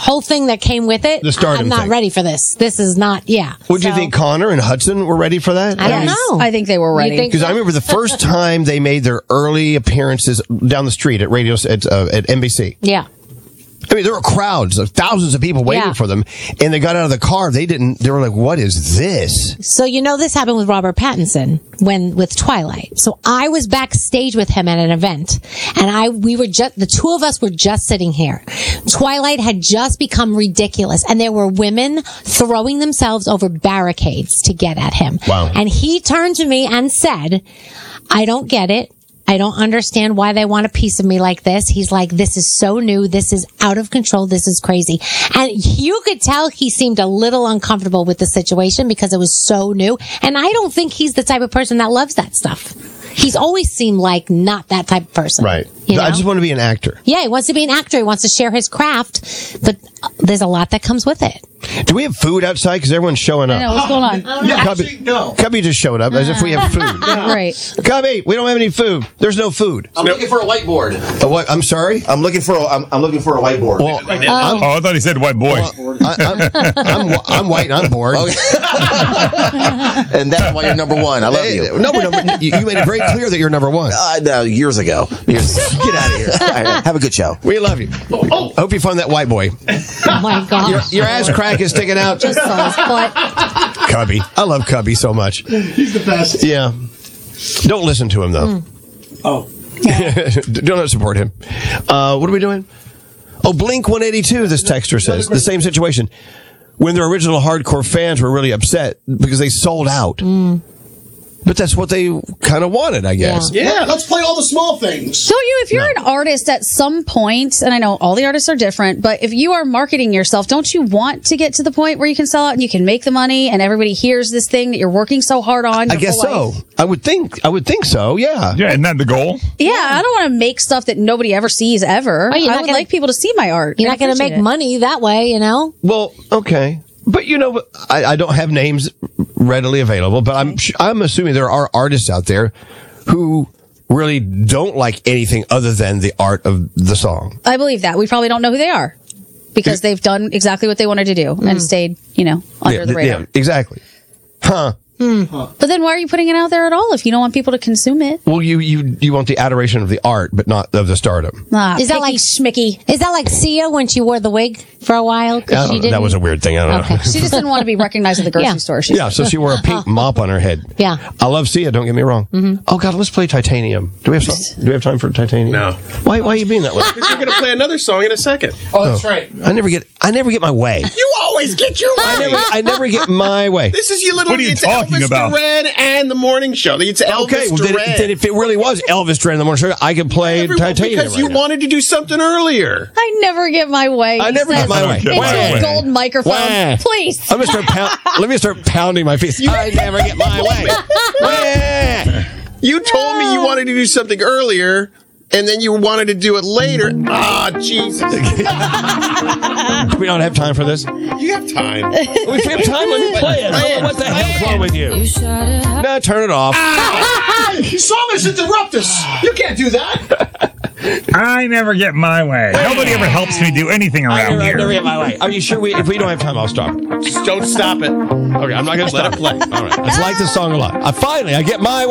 whole thing that came with it, The stardom I'm not thing. ready for this. This is not, yeah. Would you think Connor and Hudson were ready for that? I don't know. I think they were ready. think Because I remember the first time they made their early appearances down the street at at NBC. Yeah. I mean, there were crowds of thousands of people waiting Yeah. for them, and they got out of the car. They were like, what is this? So, this happened with Robert Pattinson with Twilight. So I was backstage with him at an event, and the two of us were just sitting here. Twilight had just become ridiculous, and there were women throwing themselves over barricades to get at him. Wow. And he turned to me and said, I don't get it. I don't understand why they want a piece of me like this. He's like, this is so new. This is out of control. This is crazy. And you could tell he seemed a little uncomfortable with the situation because it was so new. And I don't think he's the type of person that loves that stuff. He's always seemed like not that type of person. Right. You know? I just want to be an actor. Yeah, he wants to be an actor. He wants to share his craft, but there's a lot that comes with it. Do we have food outside? Because everyone's showing up. I know, what's going on? Yeah, Cubby just showed up as if we have food. Right. Cubby, we don't have any food. There's no food. I'm looking for a whiteboard. What? I'm sorry? I'm looking for a whiteboard. Well, I thought he said white boy. I'm white and I'm bored. And that's why you're number one. I love you. No, you made it very clear that you're number one. No, years ago. Get out of here. All right, have a good show. We love you. Hope you find that white boy. Oh my gosh. Your ass crack is sticking out. Just saw his butt. Cubby. I love Cubby so much. He's the best. Yeah. Don't listen to him, though. Oh. Don't support him. What are we doing? Oh, Blink 182, this texter says. The same situation. When their original hardcore fans were really upset because they sold out. But that's what they kind of wanted, I guess. Yeah, let's play all the small things. So if you're an artist at some point, and I know all the artists are different, but if you are marketing yourself, don't you want to get to the point where you can sell out and you can make the money and everybody hears this thing that you're working so hard on? I guess so. Life? I would think so. Yeah. Yeah, isn't that the goal? Yeah, I don't want to make stuff that nobody ever sees ever. Well, I would like people to see my art. You're not going to make money that way, Well, okay. But I don't have names readily available, but I'm assuming there are artists out there who really don't like anything other than the art of the song. I believe that. We probably don't know who they are because they've done exactly what they wanted to do and stayed, under the radar. Yeah, exactly. Huh. But then why are you putting it out there at all if you don't want people to consume it? Well, you want the adoration of the art, but not of the stardom. Is that like Schmicky? Is that like Sia when she wore the wig for a while? That was a weird thing. I don't know. She just didn't want to be recognized at the grocery store. Yeah, so she wore a pink mop on her head. Yeah. I love Sia, don't get me wrong. Oh, God, let's play Titanium. Do we have time for Titanium? No. Why are you being that way? We're going to play another song in a second. Oh, that's right. I never get my way. You always get your way. I never get my way. This is your little. What are you it's talking Elvis about? Duran and the morning show. It's Elvis Okay, well, Duran. then if it really was Elvis Duran in the morning show, I could play Titanium. Because you wanted to do something earlier. I never get my way. I never get my way. Into a gold microphone. Wah. Please. I'm gonna let me start pounding my feet. I never get my way. You told me you wanted to do something earlier, and then you wanted to do it later. Ah, Jesus. We don't have time for this. You have time. We have time. Let me play it. What the hell's wrong with you? No, turn it off. Songs interrupt us. You can't do that. I never get my way. Nobody ever helps me do anything around I here. never get my way. Are you sure? If we don't have time, I'll stop. Just don't stop it. Okay, I'm not going to stop. Let it play. All right. I like this song a lot. I get my way.